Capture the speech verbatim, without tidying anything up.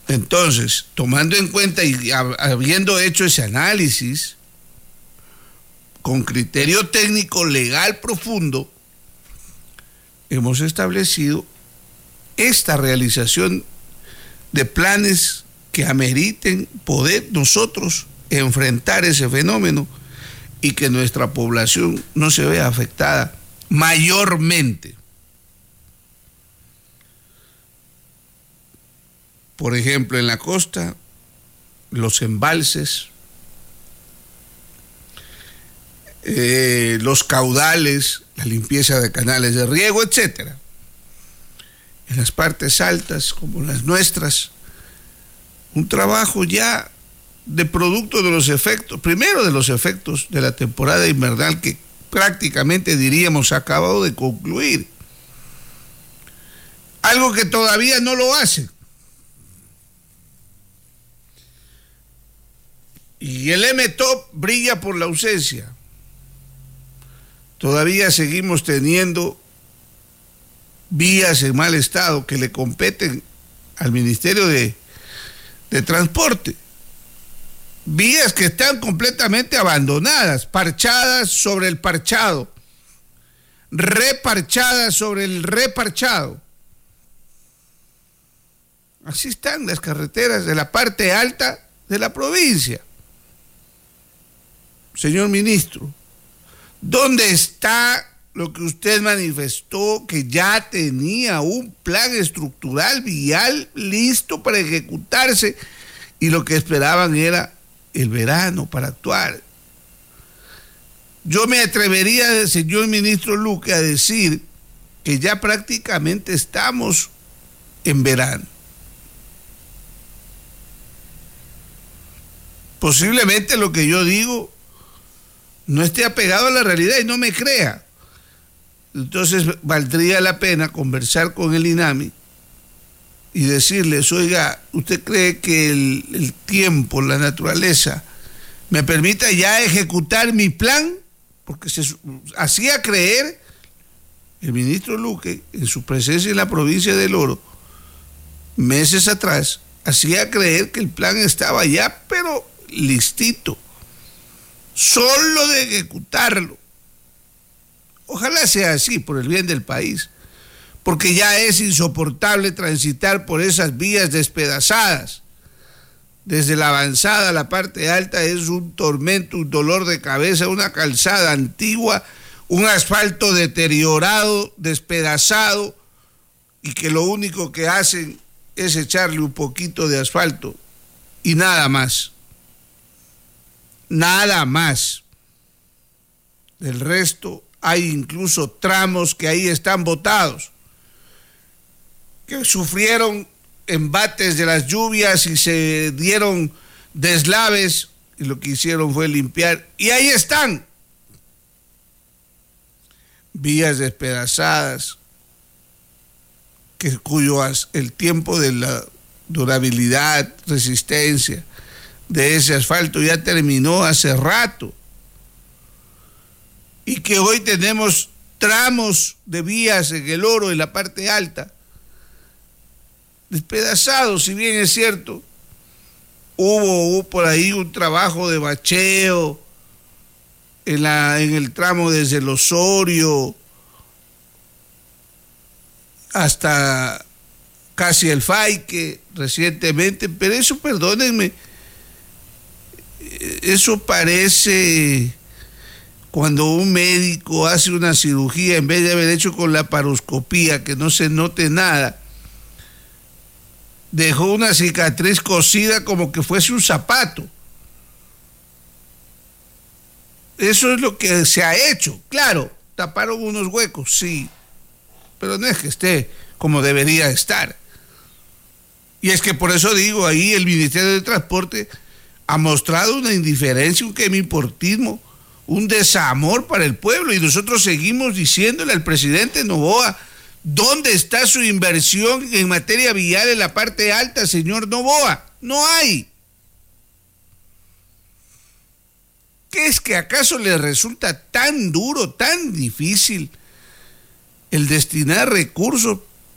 Entonces, tomando en cuenta y habiendo hecho ese análisis con criterio técnico legal profundo, hemos establecido esta realización de planes que ameriten poder nosotros enfrentar ese fenómeno y que nuestra población no se vea afectada mayormente. Por ejemplo, en la costa, los embalses, eh, los caudales, la limpieza de canales de riego, etcétera. En las partes altas, como las nuestras, un trabajo ya de producto de los efectos, primero de los efectos de la temporada invernal que prácticamente diríamos ha acabado de concluir. Algo que todavía no lo hace. Y el M T O P brilla por la ausencia. Todavía seguimos teniendo vías en mal estado que le competen al Ministerio de, de Transporte. Vías que están completamente abandonadas, parchadas sobre el parchado, reparchadas sobre el reparchado. Así están las carreteras de la parte alta de la provincia. Señor ministro, ¿dónde está lo que usted manifestó que ya tenía un plan estructural vial listo para ejecutarse y lo que esperaban era el verano para actuar? Yo me atrevería, señor ministro Luque, a decir que ya prácticamente estamos en verano. Posiblemente lo que yo digo no esté apegado a la realidad y no me crea. Entonces valdría la pena conversar con el INAMI y decirles, oiga, ¿usted cree que el, el tiempo, la naturaleza, me permita ya ejecutar mi plan? Porque se hacía creer el ministro Luque, en su presencia en la provincia del Oro, meses atrás, hacía creer que el plan estaba ya, pero listito, solo de ejecutarlo. Ojalá sea así, por el bien del país, porque ya es insoportable transitar por esas vías despedazadas. Desde la avanzada a la parte alta es un tormento, un dolor de cabeza, una calzada antigua, un asfalto deteriorado, despedazado, y que lo único que hacen es echarle un poquito de asfalto y nada más. Nada más. El resto, hay incluso tramos que ahí están botados, que sufrieron embates de las lluvias y se dieron deslaves y lo que hicieron fue limpiar y ahí están. Vías despedazadas, que cuyo el tiempo de la durabilidad, resistencia de ese asfalto ya terminó hace rato, y que hoy tenemos tramos de vías en el Oro, en la parte alta, despedazados. Si bien es cierto, hubo, hubo por ahí un trabajo de bacheo en, la, en el tramo desde el Osorio hasta casi el Faique recientemente, pero eso, perdónenme, eso parece cuando un médico hace una cirugía, en vez de haber hecho con la laparoscopía, que no se note nada, dejó una cicatriz cosida como que fuese un zapato. Eso es lo que se ha hecho. Claro, taparon unos huecos, sí, pero no es que esté como debería estar. Y es que por eso digo, ahí el Ministerio de Transporte ha mostrado una indiferencia, un quemiportismo, un desamor para el pueblo, y nosotros seguimos diciéndole al presidente Noboa, ¿dónde está su inversión en materia vial en la parte alta, señor Noboa? No hay. ¿Qué es que acaso le resulta tan duro, tan difícil el destinar recursos